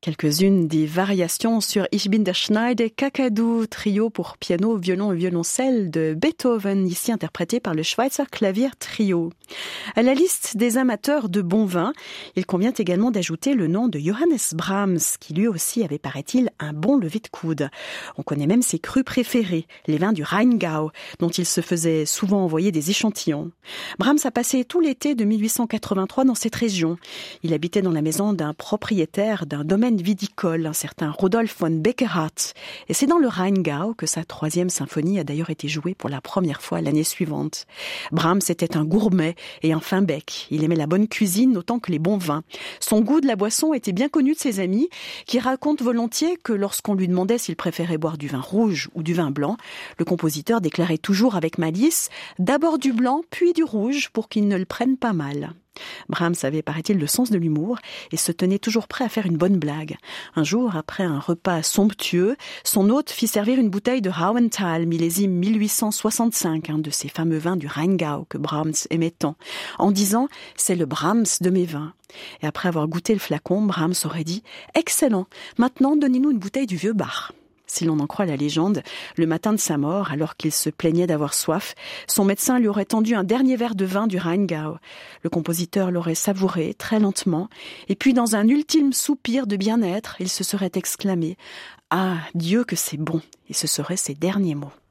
Quelques-unes des variations sur Ich bin der Schneider Kakadu, trio pour piano, violon et violoncelle de Beethoven, ici interprété par le Schweizer Klavier Trio. À la liste des amateurs de bon vin, il convient également d'ajouter le nom de Johannes Brahms, qui lui aussi avait, paraît-il, un bon lever de coude. On connaît même ses crus préférés, les vins du Rheingau, dont il se faisait souvent envoyer des échantillons. Brahms a passé tout l'été de 1883 dans cette région. Il habitait dans la maison d'un propriétaire d'un domaine viticole, un certain Rudolf von Beckerhardt. Et c'est dans le Rheingau que sa 3e symphonie a d'ailleurs été jouée pour la première fois l'année suivante. Brahms était un gourmet et un fin bec. Il aimait la bonne cuisine autant que les bons vins. Son goût de la boisson était bien connu de ses amis, qui racontent volontiers que lorsqu'on lui demandait s'il préférait boire du vin rouge ou du vin blanc, le compositeur déclarait toujours avec malice « d'abord du blanc, puis du rouge, pour qu'il ne le prenne pas mal ». Brahms avait, paraît-il, le sens de l'humour et se tenait toujours prêt à faire une bonne blague. Un jour, après un repas somptueux, son hôte fit servir une bouteille de Hauenthal, millésime 1865, un de ces fameux vins du Rheingau que Brahms aimait tant, en disant « c'est le Brahms de mes vins ». Et après avoir goûté le flacon, Brahms aurait dit « excellent, maintenant donnez-nous une bouteille du vieux Bach ». Si l'on en croit la légende, le matin de sa mort, alors qu'il se plaignait d'avoir soif, son médecin lui aurait tendu un dernier verre de vin du Rheingau. Le compositeur l'aurait savouré très lentement, et puis dans un ultime soupir de bien-être, il se serait exclamé « Ah, Dieu que c'est bon !» Et ce seraient ses derniers mots.